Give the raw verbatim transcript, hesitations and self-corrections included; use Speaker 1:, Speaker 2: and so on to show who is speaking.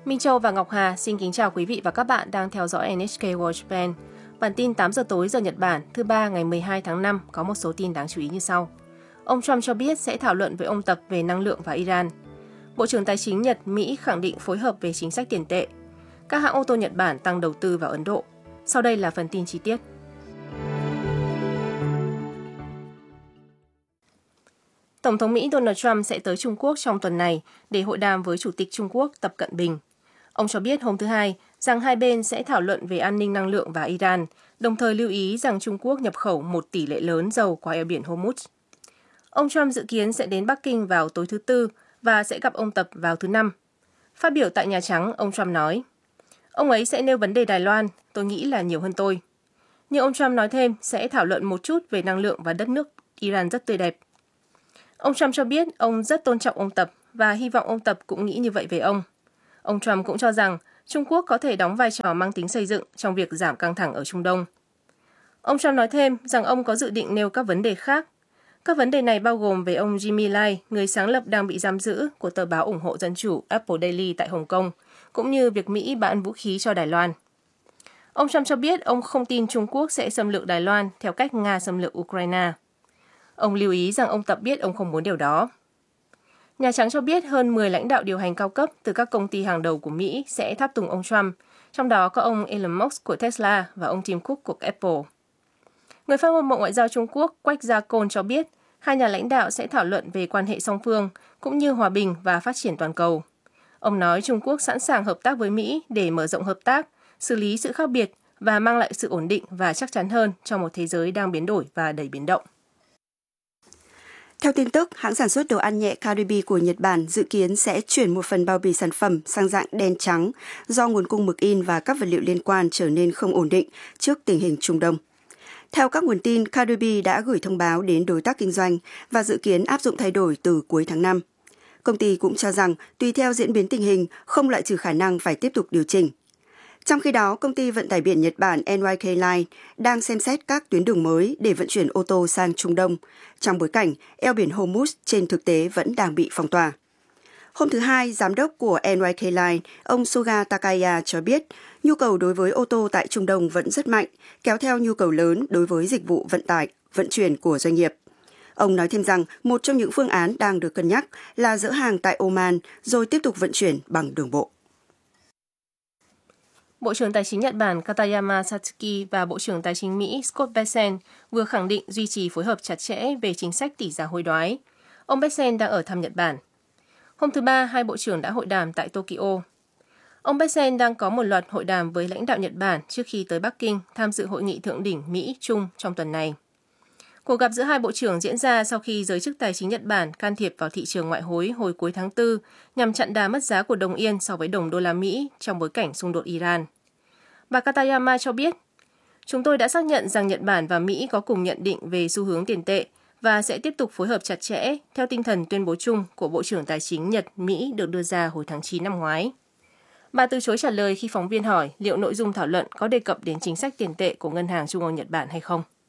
Speaker 1: Minh Châu và Ngọc Hà xin kính chào quý vị và các bạn đang theo dõi en ếch kê World Japan. Bản tin tám giờ tối giờ Nhật Bản thứ ba ngày mười hai tháng năm có một số tin đáng chú ý như sau. Ông Trump cho biết sẽ thảo luận với ông Tập về năng lượng và Iran. Bộ trưởng Tài chính Nhật, Mỹ khẳng định phối hợp về chính sách tiền tệ. Các hãng ô tô Nhật Bản tăng đầu tư vào Ấn Độ. Sau đây là phần tin chi tiết. Tổng thống Mỹ Donald Trump sẽ tới Trung Quốc trong tuần này để hội đàm với Chủ tịch Trung Quốc Tập Cận Bình. Ông cho biết hôm thứ Hai rằng hai bên sẽ thảo luận về an ninh năng lượng và Iran, đồng thời lưu ý rằng Trung Quốc nhập khẩu một tỷ lệ lớn dầu qua eo biển Hormuz. Ông Trump dự kiến sẽ đến Bắc Kinh vào tối thứ Tư và sẽ gặp ông Tập vào thứ Năm. Phát biểu tại Nhà Trắng, ông Trump nói, ông ấy sẽ nêu vấn đề Đài Loan, tôi nghĩ là nhiều hơn tôi. Nhưng ông Trump nói thêm sẽ thảo luận một chút về năng lượng và đất nước Iran rất tươi đẹp. Ông Trump cho biết ông rất tôn trọng ông Tập và hy vọng ông Tập cũng nghĩ như vậy về ông. Ông Trump cũng cho rằng Trung Quốc có thể đóng vai trò mang tính xây dựng trong việc giảm căng thẳng ở Trung Đông. Ông Trump nói thêm rằng ông có dự định nêu các vấn đề khác. Các vấn đề này bao gồm về ông Jimmy Lai, người sáng lập đang bị giam giữ của tờ báo ủng hộ dân chủ Apple Daily tại Hồng Kông, cũng như việc Mỹ bán vũ khí cho Đài Loan. Ông Trump cho biết ông không tin Trung Quốc sẽ xâm lược Đài Loan theo cách Nga xâm lược Ukraine. Ông lưu ý rằng ông Tập biết ông không muốn điều đó. Nhà Trắng cho biết hơn mười lãnh đạo điều hành cao cấp từ các công ty hàng đầu của Mỹ sẽ tháp tùng ông Trump, trong đó có ông Elon Musk của Tesla và ông Tim Cook của Apple. Người phát ngôn Bộ Ngoại giao Trung Quốc Quách Gia Côn cho biết hai nhà lãnh đạo sẽ thảo luận về quan hệ song phương cũng như hòa bình và phát triển toàn cầu. Ông nói Trung Quốc sẵn sàng hợp tác với Mỹ để mở rộng hợp tác, xử lý sự khác biệt và mang lại sự ổn định và chắc chắn hơn cho một thế giới đang biến đổi và đầy biến động.
Speaker 2: Theo tin tức, hãng sản xuất đồ ăn nhẹ Calbee của Nhật Bản dự kiến sẽ chuyển một phần bao bì sản phẩm sang dạng đen trắng do nguồn cung mực in và các vật liệu liên quan trở nên không ổn định trước tình hình Trung Đông. Theo các nguồn tin, Calbee đã gửi thông báo đến đối tác kinh doanh và dự kiến áp dụng thay đổi từ cuối tháng năm. Công ty cũng cho rằng tùy theo diễn biến tình hình, không loại trừ khả năng phải tiếp tục điều chỉnh. Trong khi đó, công ty vận tải biển Nhật Bản en i ca Line đang xem xét các tuyến đường mới để vận chuyển ô tô sang Trung Đông, trong bối cảnh eo biển Hormuz trên thực tế vẫn đang bị phong tỏa. Hôm thứ Hai, giám đốc của en i ca Line, ông Suga Takaya cho biết nhu cầu đối với ô tô tại Trung Đông vẫn rất mạnh, kéo theo nhu cầu lớn đối với dịch vụ vận tải, vận chuyển của doanh nghiệp. Ông nói thêm rằng một trong những phương án đang được cân nhắc là dỡ hàng tại Oman rồi tiếp tục vận chuyển bằng đường bộ.
Speaker 1: Bộ trưởng Tài chính Nhật Bản Katayama Satsuki và Bộ trưởng Tài chính Mỹ Scott Bessent vừa khẳng định duy trì phối hợp chặt chẽ về chính sách tỷ giá hối đoái. Ông Bessent đang ở thăm Nhật Bản. Hôm thứ Ba, hai bộ trưởng đã hội đàm tại Tokyo. Ông Bessent đang có một loạt hội đàm với lãnh đạo Nhật Bản trước khi tới Bắc Kinh tham dự hội nghị thượng đỉnh Mỹ-Trung trong tuần này. Cuộc gặp giữa hai bộ trưởng diễn ra sau khi giới chức tài chính Nhật Bản can thiệp vào thị trường ngoại hối hồi cuối tháng tư nhằm chặn đà mất giá của đồng yên so với đồng đô la Mỹ trong bối cảnh xung đột Iran. Bà Katayama cho biết, chúng tôi đã xác nhận rằng Nhật Bản và Mỹ có cùng nhận định về xu hướng tiền tệ và sẽ tiếp tục phối hợp chặt chẽ theo tinh thần tuyên bố chung của Bộ trưởng Tài chính Nhật Mỹ được đưa ra hồi tháng chín năm ngoái. Bà từ chối trả lời khi phóng viên hỏi liệu nội dung thảo luận có đề cập đến chính sách tiền tệ của Ngân hàng Trung ương Nhật Bản hay không.